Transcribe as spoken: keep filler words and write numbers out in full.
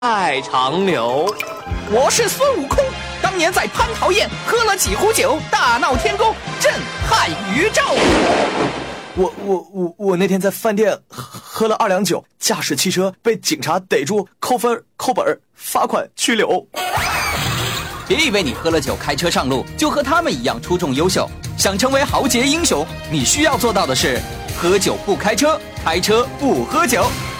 爱长流。我是孙悟空，当年在蟠桃宴喝了几壶酒，大闹天宫，震撼宇宙。 我我我我那天在饭店喝了二两酒，驾驶汽车被警察逮住，扣分、扣本、罚款、拘留。 别以为你喝了酒开车上路就和他们一样出众优秀，想成为豪杰英雄，你需要做到的是：喝酒不开车，开车不喝酒。